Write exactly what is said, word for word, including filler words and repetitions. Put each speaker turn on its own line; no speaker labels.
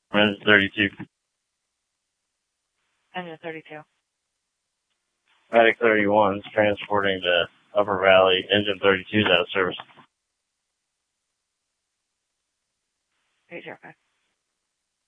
Engine thirty-two.
Engine thirty-two.
Medic thirty-one is transporting to Upper Valley. Engine thirty-two is out of service.
eight zero five.